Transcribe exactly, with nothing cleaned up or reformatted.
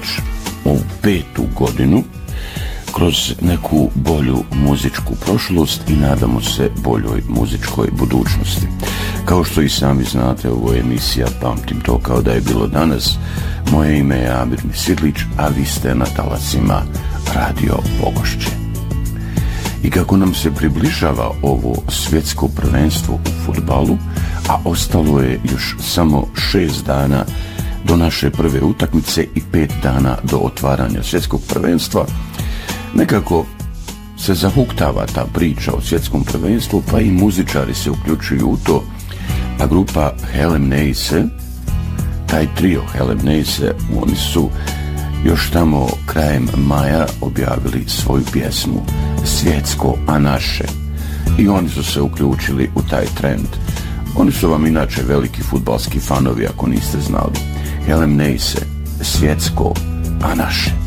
već ovu petu godinu kroz neku bolju muzičku prošlost i nadamo se boljoj muzičkoj budućnosti. Kao što i sami znate, ovo je emisija Pamtim to kao da je bilo danas. Moje ime je Abir Misirlić, a vi ste na talasima Radio Pogošće. I kako nam se približava ovo svjetsko prvenstvo u fudbalu, a ostalo je još samo šest dana do naše prve utakmice i pet dana do otvaranja svjetskog prvenstva, nekako se zahuktava ta priča o svjetskom prvenstvu, pa i muzičari se uključuju u to, a grupa Helen Neise, taj trio Helen Neise, oni su još tamo krajem maja objavili svoju pjesmu Svjetsko, a naše, i oni su se uključili u taj trend. Oni su vam inače veliki fudbalski fanovi, ako niste znali. Helen Neise, Svjetsko, a naše.